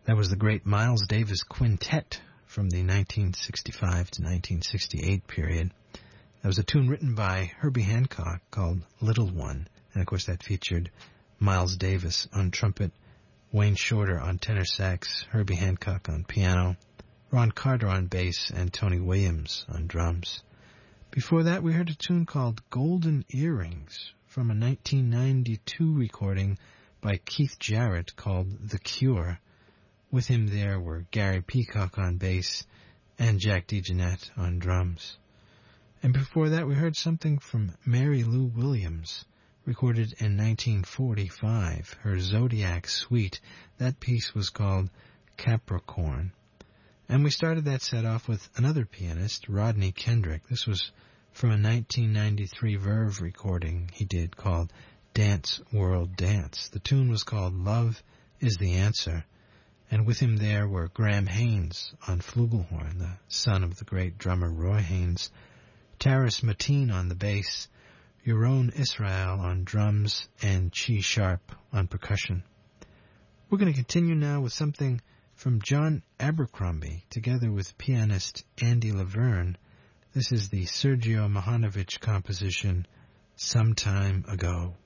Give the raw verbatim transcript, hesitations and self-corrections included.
That was the great Miles Davis Quintet from the nineteen sixty-five to nineteen sixty-eight period. That was a tune written by Herbie Hancock called Little One. And of course that featured Miles Davis on trumpet, Wayne Shorter on tenor sax, Herbie Hancock on piano, Ron Carter on bass, and Tony Williams on drums. Before that we heard a tune called Golden Earrings from a nineteen ninety-two recording by Keith Jarrett called The Cure. With him there were Gary Peacock on bass and Jack DeJohnette on drums. And before that we heard something from Mary Lou Williams, recorded in nineteen forty-five, her Zodiac Suite. That piece was called Capricorn. And we started that set off with another pianist, Rodney Kendrick. This was from a nineteen ninety-three Verve recording he did called Dance World Dance. The tune was called Love is the Answer. And with him there were Graham Haynes on flugelhorn, the son of the great drummer Roy Haynes, Taris Mateen on the bass, Yaron Israel on drums, and Chi Sharp on percussion. We're going to continue now with something from John Abercrombie, together with pianist Andy Laverne. This is the Sergio Mohanovich composition, Some Time Ago.